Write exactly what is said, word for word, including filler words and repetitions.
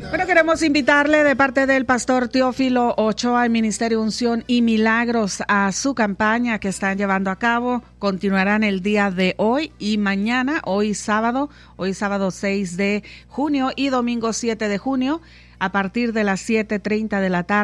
Bueno, queremos invitarle de parte del pastor Teófilo Ochoa al Ministerio Unción y Milagros a su campaña que están llevando a cabo. Continuarán el día de hoy y mañana, hoy sábado, hoy sábado seis de junio y domingo siete de junio, a partir de las siete treinta de la tarde.